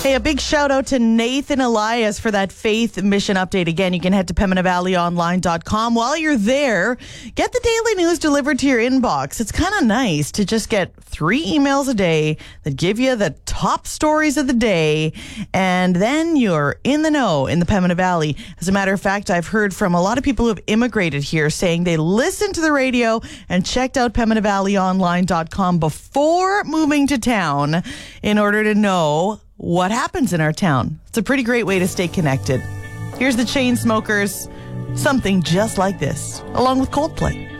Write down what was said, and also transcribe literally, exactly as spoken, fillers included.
Hey, a big shout out to Nathan Elias for that faith mission update. Again, you can head to Pembina Valley Online dot com. While you're there, get the daily news delivered to your inbox. It's kind of nice to just get three emails a day that give you the top stories of the day, and then you're in the know in the Pembina Valley. As a matter of fact, I've heard from a lot of people who have immigrated here saying they listened to the radio and checked out Pembina Valley Online dot com before moving to town in order to know what happens in our town. It's a pretty great way to stay connected. Here's the Chainsmokers, Something Just Like This, along with Coldplay.